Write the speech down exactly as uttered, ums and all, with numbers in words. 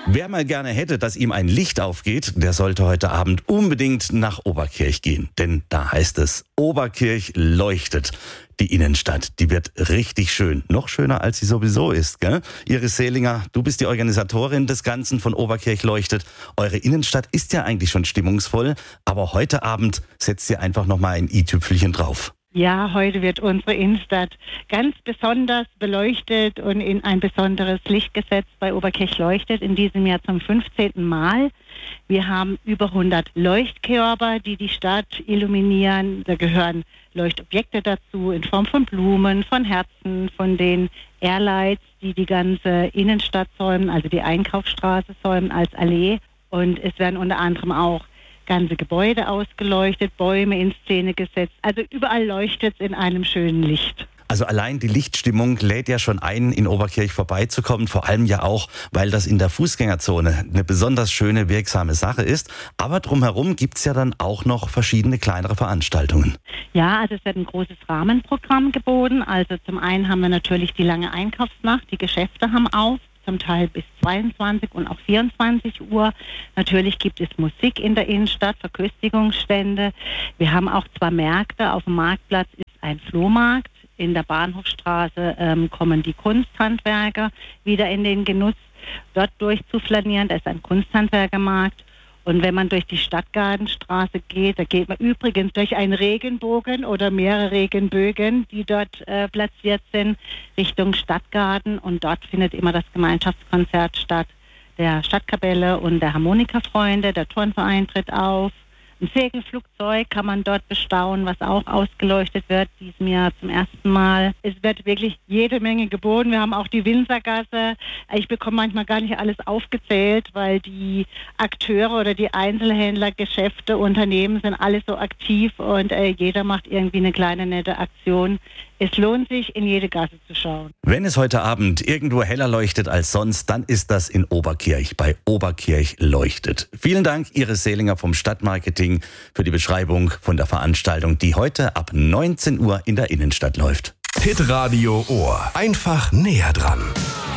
Wer mal gerne hätte, dass ihm ein Licht aufgeht, der sollte heute Abend unbedingt nach Oberkirch gehen. Denn da heißt es, Oberkirch leuchtet. Die Innenstadt, die wird richtig schön. Noch schöner, als sie sowieso ist, gell? Iris Seelinger, du bist die Organisatorin des Ganzen von Oberkirch leuchtet. Eure Innenstadt ist ja eigentlich schon stimmungsvoll, aber heute Abend setzt ihr einfach nochmal ein i-Tüpfelchen drauf. Ja, heute wird unsere Innenstadt ganz besonders beleuchtet und in ein besonderes Licht gesetzt bei Oberkirch leuchtet, in diesem Jahr zum fünfzehnten Mal. Wir haben über hundert Leuchtkörper, die die Stadt illuminieren. Da gehören Leuchtobjekte dazu in Form von Blumen, von Herzen, von den Airlights, die die ganze Innenstadt säumen, also die Einkaufsstraße säumen als Allee. Und es werden unter anderem auch ganze Gebäude ausgeleuchtet, Bäume in Szene gesetzt. Also überall leuchtet es in einem schönen Licht. Also allein die Lichtstimmung lädt ja schon ein, in Oberkirch vorbeizukommen. Vor allem ja auch, weil das in der Fußgängerzone eine besonders schöne, wirksame Sache ist. Aber drumherum gibt's ja dann auch noch verschiedene kleinere Veranstaltungen. Ja, also es wird ein großes Rahmenprogramm geboten. Also zum einen haben wir natürlich die lange Einkaufsnacht. Die Geschäfte haben auf, zum Teil bis zweiundzwanzig und auch vierundzwanzig Uhr. Natürlich gibt es Musik in der Innenstadt, Verköstigungsstände. Wir haben auch zwei Märkte. Auf dem Marktplatz ist ein Flohmarkt. In der Bahnhofstraße ähm, kommen die Kunsthandwerker wieder in den Genuss, dort durchzuflanieren. Da ist ein Kunsthandwerkermarkt. Und wenn man durch die Stadtgartenstraße geht, da geht man übrigens durch einen Regenbogen oder mehrere Regenbögen, die dort äh, platziert sind, Richtung Stadtgarten. Und dort findet immer das Gemeinschaftskonzert statt, der Stadtkapelle und der Harmonikafreunde. Der Turnverein tritt auf. Ein Segelflugzeug kann man dort bestaunen, was auch ausgeleuchtet wird, diesem Jahr zum ersten Mal. Es wird wirklich jede Menge geboten. Wir haben auch die Winzergasse. Ich bekomme manchmal gar nicht alles aufgezählt, weil die Akteure oder die Einzelhändler, Geschäfte, Unternehmen sind alle so aktiv und äh, jeder macht irgendwie eine kleine nette Aktion. Es lohnt sich, in jede Gasse zu schauen. Wenn es heute Abend irgendwo heller leuchtet als sonst, dann ist das in Oberkirch, bei Oberkirch leuchtet. Vielen Dank, Iris Seelinger vom Stadtmarketing, für die Beschreibung von der Veranstaltung, die heute ab neunzehn Uhr in der Innenstadt läuft. Hitradio Ohr. Einfach näher dran.